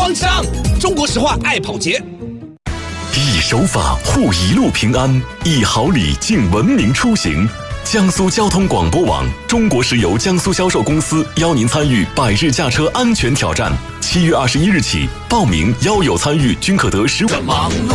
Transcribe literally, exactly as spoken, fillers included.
慌张。中国石化爱跑节。 以守法护一路平安，以好礼敬文明出行。江苏交通广播网、中国石油江苏销售公司邀您参与百日驾车安全挑战。七月二十一日起，报名邀有参与均可得十五。